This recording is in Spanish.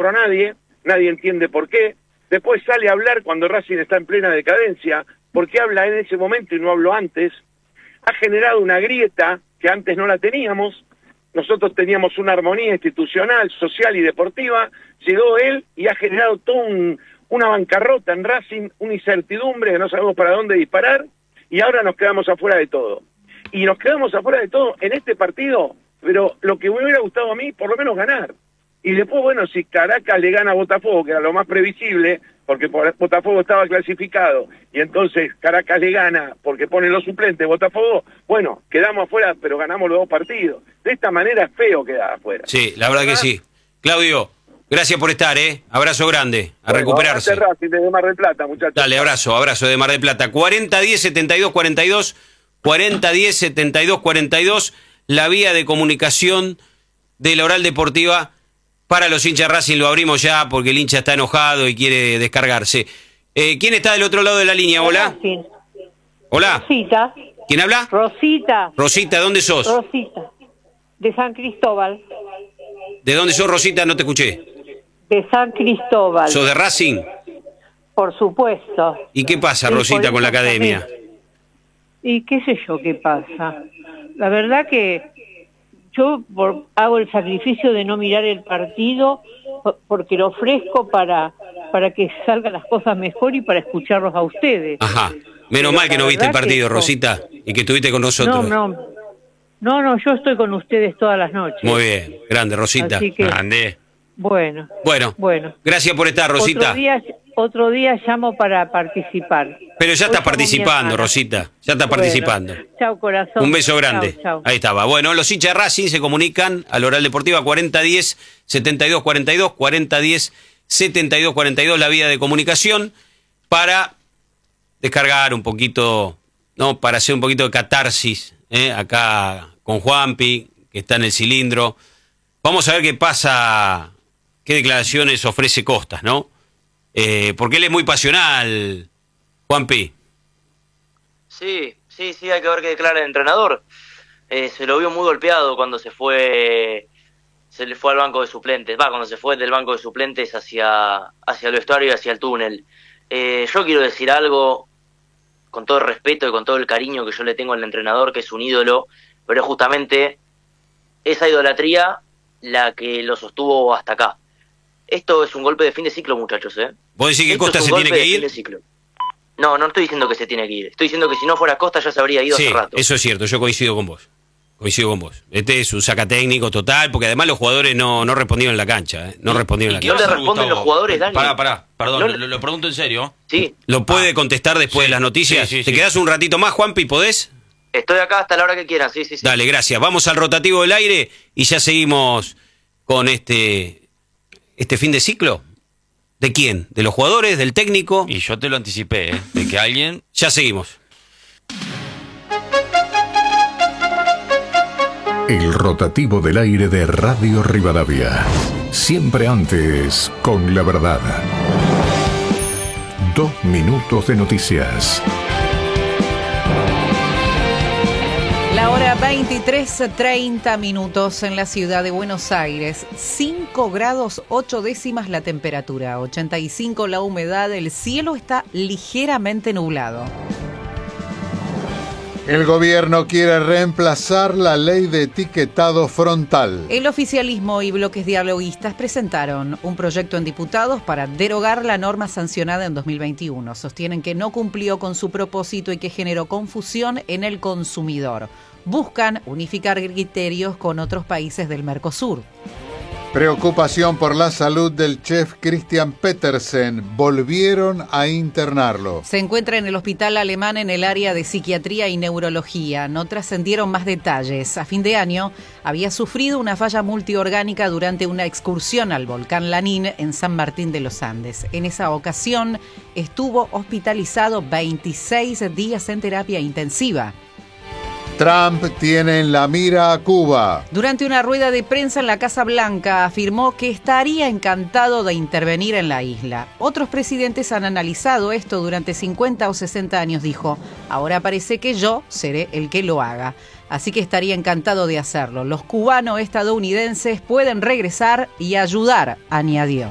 compró nadie entiende por qué. Después sale a hablar cuando Racing está en plena decadencia, porque habla en ese momento y no habló antes. Ha generado una grieta que antes no la teníamos. Nosotros teníamos una armonía institucional, social y deportiva. Llegó él y ha generado toda una bancarrota en Racing, una incertidumbre que no sabemos para dónde disparar, y ahora nos quedamos afuera de todo. Y nos quedamos afuera de todo en este partido, pero lo que me hubiera gustado a mí, por lo menos ganar. Y después, bueno, si Caracas le gana a Botafogo, que era lo más previsible, porque Botafogo estaba clasificado, y entonces Caracas le gana porque pone los suplentes Botafogo, bueno, quedamos afuera, pero ganamos los 2 partidos. De esta manera es feo quedar afuera. Sí, la verdad que sí. Claudio, gracias por estar, Abrazo grande, a recuperarse. Racing desde Mar del Plata, muchachos. Dale, abrazo de Mar del Plata. 4010-7242, 4010-7242, la vía de comunicación de la Oral Deportiva. Para los hinchas Racing lo abrimos ya porque el hincha está enojado y quiere descargarse. ¿Quién está del otro lado de la línea? Hola. Hola. Rosita. ¿Quién habla? Rosita. Rosita, ¿dónde sos? Rosita. De San Cristóbal. ¿De dónde sos, Rosita? No te escuché. De San Cristóbal. ¿Sos de Racing? Por supuesto. ¿Y qué pasa, Sí, Rosita, con la academia? también. Y qué sé yo qué pasa. La verdad que yo hago el sacrificio de no mirar el partido porque lo ofrezco para que salgan las cosas mejor y para escucharlos a ustedes. Ajá. Menos mal que no viste el partido, Rosita, y que estuviste con nosotros. No, yo estoy con ustedes todas las noches. Muy bien, grande, Rosita. Así que, grande. Bueno. Gracias por estar, Rosita. Otro día llamo para participar. Pero ya estás participando, Rosita. Ya estás participando. Chao, corazón. Un beso grande. Chau. Ahí estaba. Bueno, los hinchas de Racing se comunican a la Oral Deportiva 4010-7242, 4010-7242, la vía de comunicación, para descargar un poquito, ¿no? Para hacer un poquito de catarsis, acá con Juanpi, que está en el cilindro. Vamos a ver qué pasa, qué declaraciones ofrece Costas, ¿no? Porque él es muy pasional, Juanpi. Sí, hay que ver qué declara el entrenador. Se lo vio muy golpeado cuando se le fue al banco de suplentes. Cuando se fue del banco de suplentes hacia el vestuario y hacia el túnel. Yo quiero decir algo con todo el respeto y con todo el cariño que yo le tengo al entrenador, que es un ídolo, pero es justamente esa idolatría la que lo sostuvo hasta acá. Esto es un golpe de fin de ciclo, muchachos, ¿Vos decís que Costa se tiene que ir? No estoy diciendo que se tiene que ir. Estoy diciendo que si no fuera Costa ya se habría ido hace rato. Eso es cierto, yo coincido con vos. Este es un sacatécnico total, porque además los jugadores no respondieron en la cancha. No respondieron en la cancha. ¿No le responden los jugadores, Dani? Pará, perdón, lo pregunto en serio. Sí. ¿Lo puede contestar después de las noticias? Sí. ¿Te quedás un ratito más, Juanpi, podés? Estoy acá hasta la hora que quieran, sí. Dale, gracias. Vamos al rotativo del aire y ya seguimos con este fin de ciclo. ¿De quién? ¿De los jugadores? ¿Del técnico? Y yo te lo anticipé, de que alguien... Ya seguimos. El rotativo del aire de Radio Rivadavia. Siempre antes con la verdad. 2 minutos de noticias. La hora 23:30 en la ciudad de Buenos Aires. 5 grados 8 décimas la temperatura, 85 la humedad, el cielo está ligeramente nublado. El gobierno quiere reemplazar la ley de etiquetado frontal. El oficialismo y bloques dialoguistas presentaron un proyecto en diputados para derogar la norma sancionada en 2021. Sostienen que no cumplió con su propósito y que generó confusión en el consumidor. Buscan unificar criterios con otros países del Mercosur. Preocupación por la salud del chef Christian Petersen. Volvieron a internarlo. Se encuentra en el hospital alemán en el área de psiquiatría y neurología. No trascendieron más detalles. A fin de año había sufrido una falla multiorgánica durante una excursión al volcán Lanín en San Martín de los Andes. En esa ocasión estuvo hospitalizado 26 días en terapia intensiva. Trump tiene en la mira a Cuba. Durante una rueda de prensa en la Casa Blanca afirmó que estaría encantado de intervenir en la isla. Otros presidentes han analizado esto durante 50 o 60 años, dijo. Ahora parece que yo seré el que lo haga. Así que estaría encantado de hacerlo. Los cubano-estadounidenses pueden regresar y ayudar, añadió.